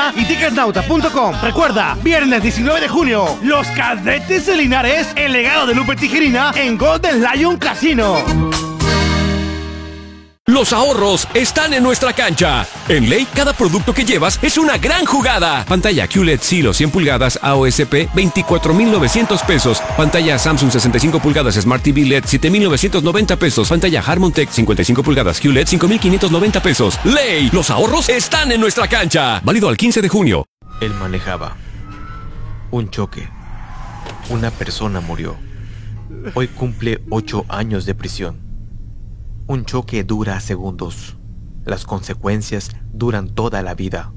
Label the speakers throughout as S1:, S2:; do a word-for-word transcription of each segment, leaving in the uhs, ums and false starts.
S1: Laguna y ticketnauta punto com. Recuerda, viernes diecinueve de junio, los Cadetes de Linares, el legado de Lupe Tijerina en Golden Lion Casino.
S2: Los ahorros están en nuestra cancha. En Ley, cada producto que llevas es una gran jugada. Pantalla Q L E D Silo cien pulgadas A O S P, veinticuatro mil novecientos pesos. Pantalla Samsung sesenta y cinco pulgadas Smart T V L E D, siete mil novecientos noventa pesos. Pantalla Harmon Tech cincuenta y cinco pulgadas Q L E D, cinco mil quinientos noventa pesos. Ley, los ahorros están en nuestra cancha. Válido al quince de junio.
S3: Él manejaba. Un choque. Una persona murió. Hoy cumple ocho años de prisión. Un choque dura segundos. Las consecuencias duran toda la vida.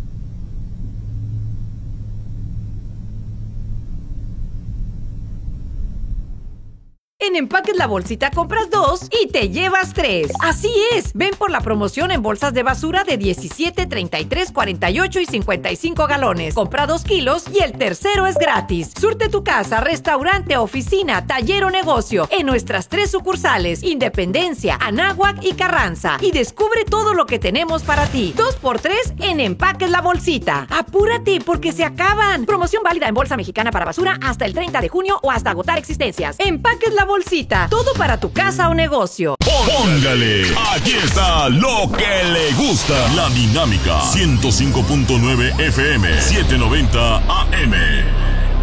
S4: En Empaques La Bolsita compras dos y te llevas tres. Así es, ven por la promoción en bolsas de basura de diecisiete, treinta y tres, cuarenta y ocho y cincuenta y cinco galones. Compra dos kilos y el tercero es gratis. Surte tu casa, restaurante, oficina, taller o negocio en nuestras tres sucursales: Independencia, Anáhuac y Carranza. Y descubre todo lo que tenemos para ti. Dos por tres en Empaques La Bolsita. Apúrate porque se acaban. Promoción válida en bolsa mexicana para basura hasta el treinta de junio o hasta agotar existencias. Empaques La Bolsita, todo para tu casa o negocio.
S5: Póngale, aquí está lo que le gusta. La Dinámica ciento cinco punto nueve F M, setecientos noventa A M.